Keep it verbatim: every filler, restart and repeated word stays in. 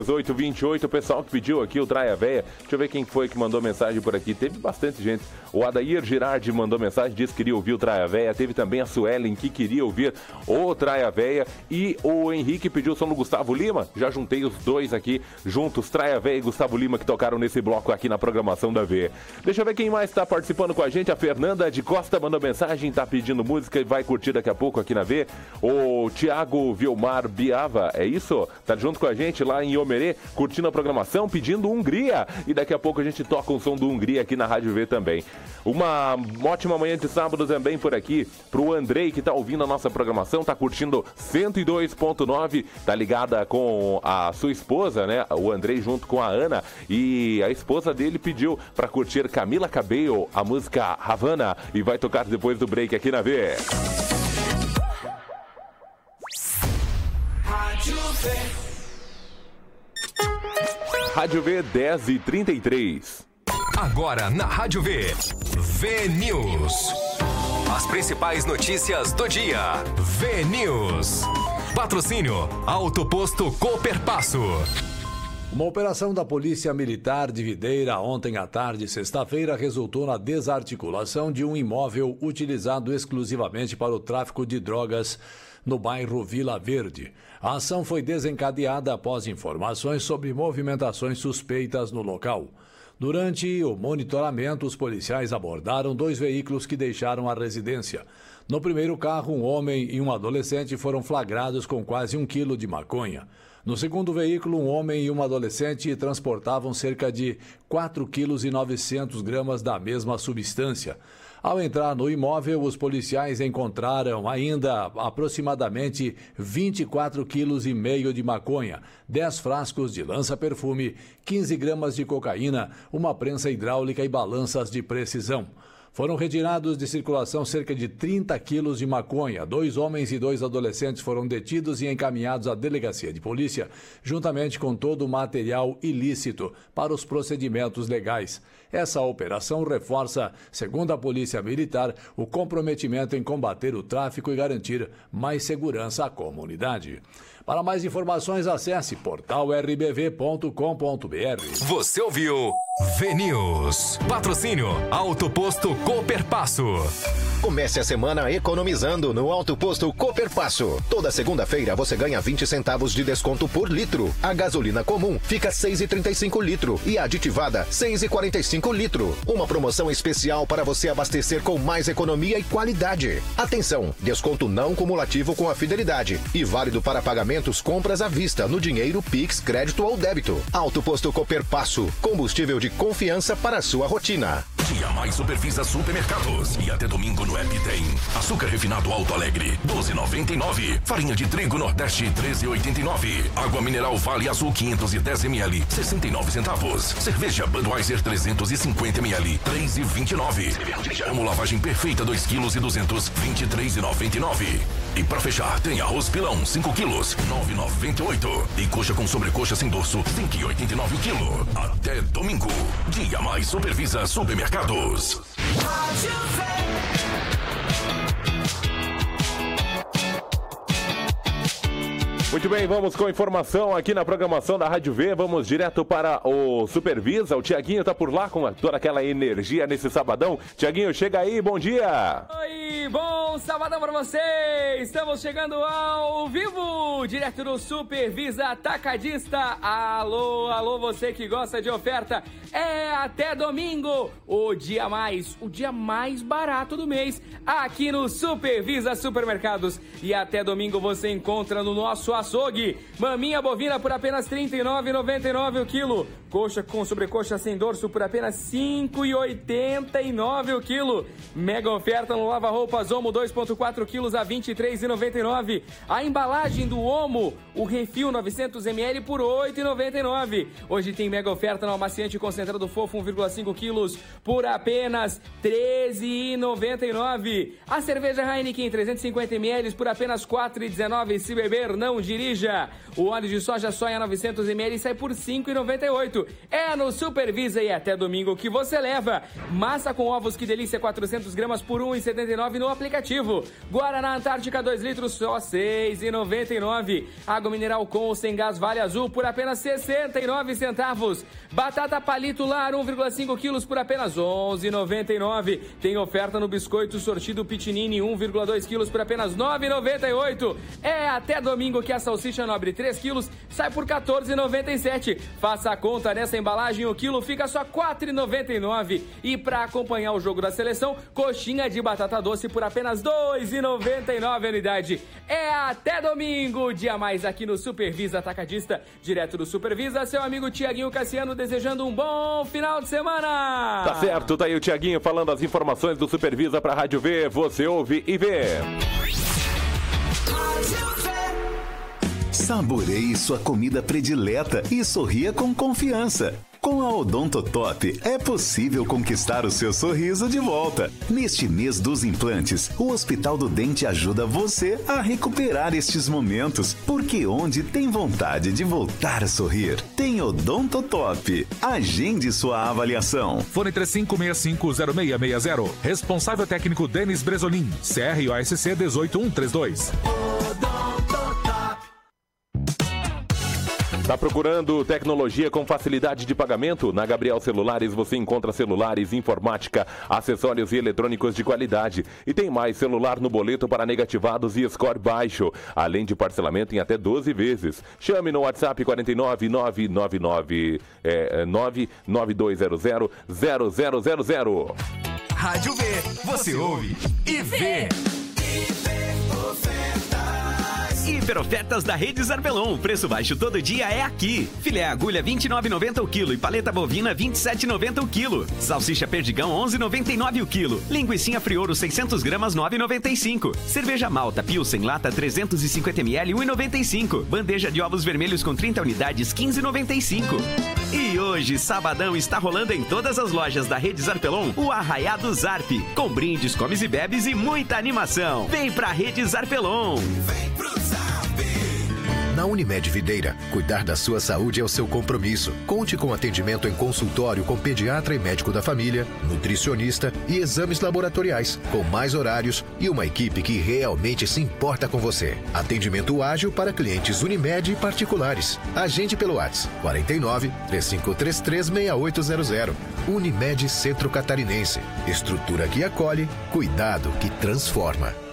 oito e vinte e oito, o pessoal que pediu aqui o Traia Véia. Deixa eu ver quem foi que mandou mensagem por aqui. Teve bastante gente. O Adair Girardi mandou mensagem, disse que queria ouvir o Traia Véia. Teve também a Suelen que queria ouvir o Traia Véia. E o Henrique pediu o som do Gustavo Lima. Já juntei os dois aqui juntos, Traia Véia e Gustavo Lima, que tocaram nesse bloco aqui na programação da V. Deixa eu ver quem mais está participando com a gente. A Fernanda de Costa mandou mensagem, está pedindo música e vai curtir daqui a pouco aqui na V. O Thiago Vilmar Biava, é isso? Tá junto com a gente lá em Omerê, curtindo a programação, pedindo Hungria. E daqui a pouco a gente toca o som do Hungria aqui na Rádio V também. Uma ótima manhã de sábado também por aqui pro Andrei, que tá ouvindo a nossa programação, tá curtindo cento e dois ponto nove, tá ligada com a sua esposa, né? O Andrei junto com a Ana, e a esposa dele pediu pra curtir Camila Cabello, a música Havana, e vai tocar depois do break aqui na V. Rádio V. Rádio V dez e trinta e três. Agora na Rádio V, V News. As principais notícias do dia. V News. Patrocínio Auto Posto Cooperpasso. Uma operação da Polícia Militar de Videira ontem à tarde, sexta-feira, resultou na desarticulação de um imóvel utilizado exclusivamente para o tráfico de drogas no bairro Vila Verde. A ação foi desencadeada após informações sobre movimentações suspeitas no local. Durante o monitoramento, os policiais abordaram dois veículos que deixaram a residência. No primeiro carro, um homem e um adolescente foram flagrados com quase um quilo de maconha. No segundo veículo, um homem e uma adolescente transportavam cerca de quatro vírgula novecentos quilos gramas da mesma substância. Ao entrar no imóvel, os policiais encontraram ainda aproximadamente vinte e quatro vírgula cinco quilos de maconha, dez frascos de lança-perfume, quinze gramas de cocaína, uma prensa hidráulica e balanças de precisão. Foram retirados de circulação cerca de trinta quilos de maconha. Dois homens e dois adolescentes foram detidos e encaminhados à delegacia de polícia, juntamente com todo o material ilícito para os procedimentos legais. Essa operação reforça, segundo a Polícia Militar, o comprometimento em combater o tráfico e garantir mais segurança à comunidade. Para mais informações, acesse portal r b v ponto com ponto b r. Você ouviu V News. Patrocínio Auto Posto Cooperpasso. Comece a semana economizando no Auto Posto Cooperpasso. Toda segunda-feira você ganha vinte centavos de desconto por litro. A gasolina comum fica seis reais e trinta e cinco litro e a aditivada seis reais e quarenta e cinco litro. Uma promoção especial para você abastecer com mais economia e qualidade. Atenção, desconto não cumulativo com a fidelidade e válido para pagamentos compras à vista no dinheiro, Pix, crédito ou débito. Auto Posto Cooperpasso, combustível de confiança para a sua rotina. Dia Mais Supervisa Supermercados. E até domingo no app tem açúcar refinado Alto Alegre, doze reais e noventa e nove centavos. Farinha de trigo Nordeste, treze reais e oitenta e nove centavos. Água mineral Vale Azul quinhentos e dez mililitros, sessenta e nove centavos. Cerveja Budweiser trezentos e cinquenta mililitros, três reais e vinte e nove centavos. Amo lavagem perfeita dois quilos e duzentos, vinte e três reais e noventa e nove centavos. E pra fechar, tem arroz pilão cinco quilos, nove reais e noventa e oito centavos. E coxa com sobrecoxa sem dorso, cinco reais e oitenta e nove centavos o quilo. Até domingo. Dia Mais Supervisa Supermercados. Muito bem, vamos com informação aqui na programação da Rádio V. Vamos direto para o Supervisa. O Tiaguinho tá por lá com toda aquela energia nesse sabadão. Tiaguinho, chega aí, bom dia! Oi, bom sabadão para vocês! Estamos chegando ao vivo, direto do Supervisa Atacadista. Alô, alô, você que gosta de oferta. É até domingo, o dia mais, o dia mais barato do mês, aqui no Supervisa Supermercados. E até domingo você encontra no nosso açougue maminha bovina por apenas trinta e nove reais e noventa e nove centavos o quilo. Coxa com sobrecoxa sem dorso por apenas cinco reais e oitenta e nove centavos o quilo. Mega oferta no lava-roupas Omo dois vírgula quatro quilos a vinte e três reais e noventa e nove centavos. A embalagem do Omo, o refil novecentos mililitros por oito reais e noventa e nove centavos. Hoje tem mega oferta no amaciante concentrado fofo um vírgula cinco quilos por apenas treze reais e noventa e nove centavos. A cerveja Heineken trezentos e cinquenta mililitros por apenas quatro reais e dezenove centavos. Se beber, não dirija. O óleo de soja soia novecentos mililitros sai por cinco reais e noventa e oito centavos. É no Supervisa e até domingo que você leva. Massa com ovos, que delícia, quatrocentos gramas por um real e setenta e nove no aplicativo. Guaraná Antártica dois litros, só seis reais e noventa e nove centavos. Água mineral com ou sem gás Vale Azul por apenas sessenta e nove centavos. Batata palito lar um vírgula cinco quilos por apenas onze reais e noventa e nove centavos. Tem oferta no biscoito sortido Pitinini um vírgula dois quilos por apenas nove reais e noventa e oito centavos. É até domingo que a salsicha nobre três quilos sai por quatorze reais e noventa e sete centavos. Faça a conta nessa embalagem, o quilo fica só quatro reais e noventa e nove centavos. E para acompanhar o jogo da seleção, coxinha de batata doce por apenas dois reais e noventa e nove centavos a unidade. É até domingo, dia mais aqui no Supervisa Atacadista. Direto do Supervisa, seu amigo Tiaguinho Cassiano desejando um bom final de semana. Tá certo, tá aí o Tiaguinho falando as informações do Supervisa pra Rádio V. Você ouve e vê. Saboreie sua comida predileta e sorria com confiança. Com a Odontotop é possível conquistar o seu sorriso de volta. Neste mês dos implantes, o Hospital do Dente ajuda você a recuperar estes momentos, porque onde tem vontade de voltar a sorrir, tem Odontotop. Agende sua avaliação. Fone três cinco seis cinco zero seis seis zero. Responsável técnico Denis Bresolim. C R O S C um oito um três dois. Tá procurando tecnologia com facilidade de pagamento? Na Gabriel Celulares você encontra celulares, informática, acessórios e eletrônicos de qualidade. E tem mais, celular no boleto para negativados e score baixo, além de parcelamento em até doze vezes. Chame no WhatsApp quatro nove nove nove nove nove nove dois zero zero zero zero zero zero. Rádio V, você ouve e vê. Hiperofertas da Rede Zarpelon. Preço baixo todo dia é aqui. Filé agulha vinte e nove reais e noventa centavos o quilo e paleta bovina vinte e sete reais e noventa centavos o quilo. Salsicha perdigão onze reais e noventa e nove centavos o quilo. Linguicinha Frioro seiscentos gramas nove reais e noventa e cinco centavos. Cerveja Malta Pilsen lata trezentos e cinquenta mililitros um real e noventa e cinco centavos. Bandeja de ovos vermelhos com trinta unidades quinze reais e noventa e cinco centavos. E hoje, sabadão, está rolando em todas as lojas da Rede Zarpelon o Arraiado Zarp, com brindes, comes e bebes e muita animação. Vem pra Rede Zarpelon. Vem pro Zarp. Na Unimed Videira, cuidar da sua saúde é o seu compromisso. Conte com atendimento em consultório com pediatra e médico da família, nutricionista e exames laboratoriais, com mais horários e uma equipe que realmente se importa com você. Atendimento ágil para clientes Unimed e particulares. Agende pelo WhatsApp quarenta e nove, três cinco três três, seis oito zero zero. Unimed Centro Catarinense. Estrutura que acolhe, cuidado que transforma.